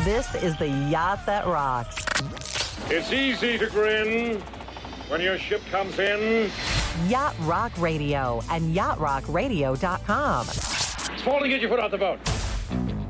This is the yacht that rocks. It's easy to grin when your ship comes in. Yacht Rock Radio and yachtrockradio.com. It's falling, get your foot off the boat.